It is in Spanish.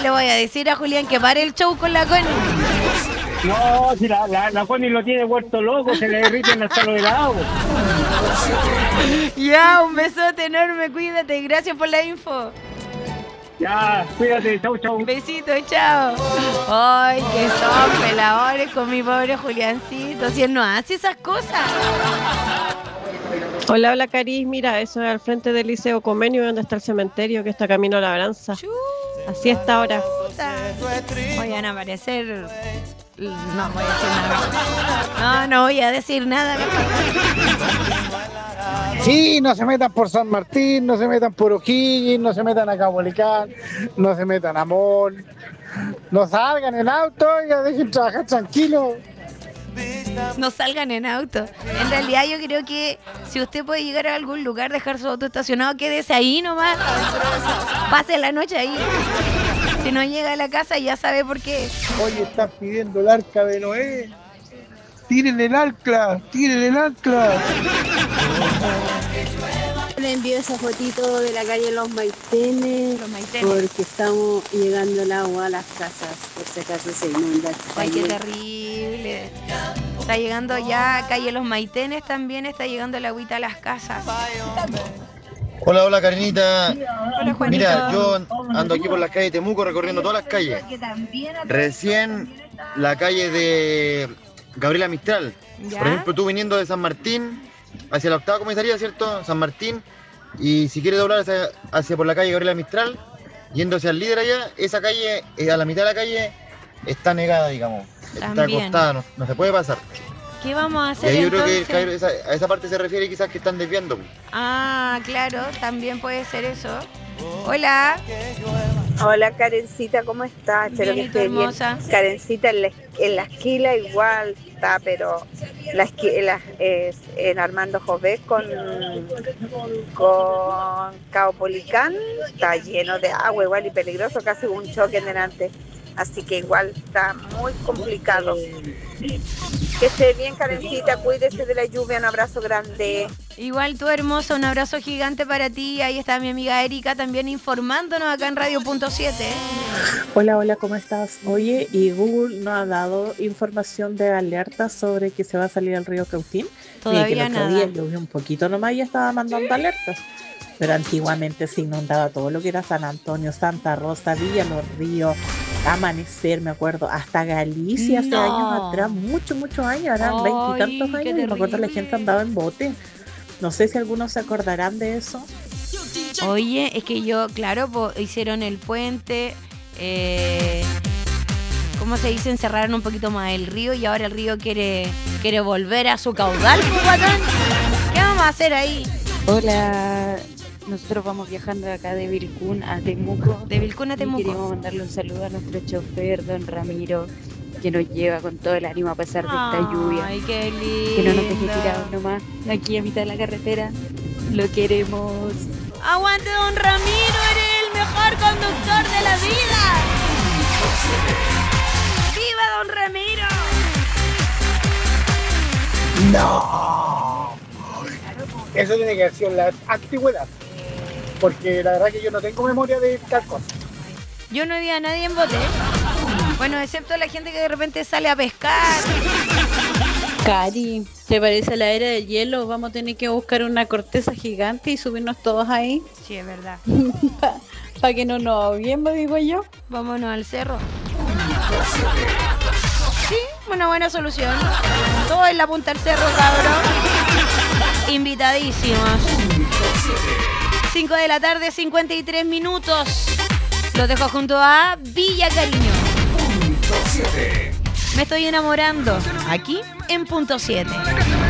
le voy a decir a Julián que pare el show con la Connie. No, si la Connie lo tiene vuelto loco, se le derriten hasta los helados. Ya, un besote enorme, cuídate, gracias por la info. Ya, cuídate, chau, chau. Besito, chao. Ay, que son peladores con mi pobre Juliancito, si él no hace esas cosas. Hola, hola, Caris. Mira, eso es al frente del Liceo Comenio, donde está el cementerio, que está camino a Labranza. Así está ahora. Voy a aparecer. No voy a decir nada. No voy a decir nada. Sí, no se metan por San Martín, no se metan por O'Higgins, no se metan a Cabolicán, no se metan a Mall. No salgan en auto, ya dejen trabajar tranquilo. No salgan en auto. En realidad yo creo que si usted puede llegar a algún lugar, dejar su auto estacionado, quédese ahí nomás. Pase la noche ahí. Si no llega a la casa ya sabe por qué. Oye, están pidiendo el arca de Noé. ¡Tiren el ancla! ¡Tiren el ancla! Le envío esa fotito de la calle Los Maitenes, porque estamos llegando el agua a las casas, por si acaso se inunda. Ay, qué terrible. Está llegando ya calle Los Maitenes, también está llegando el agüita a las casas. Hola, hola, Karinita. Hola, Juanito. Mira, yo ando aquí por las calles de Temuco recorriendo todas las calles. Recién la calle de Gabriela Mistral. ¿Ya? Por ejemplo, tú viniendo de San Martín hacia la octava comisaría, ¿cierto? San Martín. Y si quieres doblar hacia por la calle Gabriela Mistral, yendo hacia el líder allá, esa calle, a la mitad de la calle, está negada, digamos. Está También. acostada, no se puede pasar. ¿Qué vamos a Y hacer ahí yo creo entonces? que a esa parte se refiere quizás que están desviando. Ah, claro, también puede ser eso. Hola. Hola, Karencita, ¿cómo estás? Espero que Bien, ¿y tú, estés bien. hermosa? Karencita, en la esquila igual está, pero en Armando Jové con Caupolicán está lleno de agua igual y peligroso, casi un choque en delante. Así que igual está muy complicado. Que esté bien, Karencita, cuídese de la lluvia, un abrazo grande. Igual tú, hermosa, un abrazo gigante para ti. Ahí está mi amiga Erika también informándonos acá en Radio.7. Hola, hola, ¿cómo estás? Oye, ¿y Google no ha dado información de alerta sobre que se va a salir al río Cautín? Todavía Mira, que el otro nada. día llovió un poquito nomás y ya estaba mandando alertas. Pero antiguamente se inundaba todo lo que era San Antonio, Santa Rosa, Villa Los Ríos, Amanecer, me acuerdo, hasta Galicia hace años atrás, muchos años, eran 20 y tantos años, y me acuerdo la gente andaba en bote. No sé si algunos se acordarán de eso. Oye, es que claro, hicieron el puente, ¿cómo se dice? Encerraron un poquito más el río y ahora el río quiere volver a su caudal, pues, guatón. ¿Qué vamos a hacer ahí? Hola, nosotros vamos viajando de acá de Vilcún a Temuco. De Vilcún a Temuco. Y queremos mandarle un saludo a nuestro chofer, don Ramiro, que nos lleva con todo el ánimo a pesar de esta lluvia. Ay, qué lindo. Que no nos deje tirados nomás, aquí a mitad de la carretera. Lo queremos. ¡Aguante, don Ramiro! ¡Eres el mejor conductor de la vida! ¡Viva don Ramiro! ¡No! Eso tiene que haber sido en la antigüedad. Porque la verdad que yo no tengo memoria de tal cosa. Yo no vi a nadie en bote. Bueno, excepto la gente que de repente sale a pescar. Cari, ¿te parece la era del hielo? Vamos a tener que buscar una corteza gigante y subirnos todos ahí. Sí, es verdad. Para que no nos ahoguemos, digo yo. Vámonos al cerro. Sí, una buena solución. Todo en la punta del cerro, cabrón. Invitadísimos. 5 de la tarde, 53 minutos. Los dejo junto a Villa Cariño. Me estoy enamorando. Aquí en Punto 7.